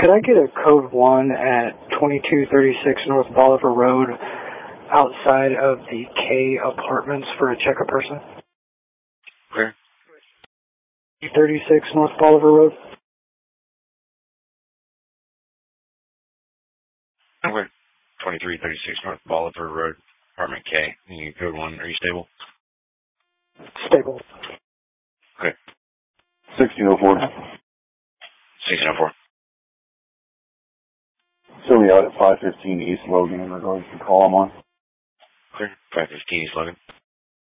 Could I get a code 1 at 2236 North Bolivar Road outside of the K Apartments for a check-up person? Where? 36 North Bolivar Road. Where? 2336 North Bolivar Road, Apartment K. You need code 1. Are you stable? Stable. Okay. 1604. 1604. So we out at 515 East Logan in regards to the call I'm on. Clear. 515 East Logan.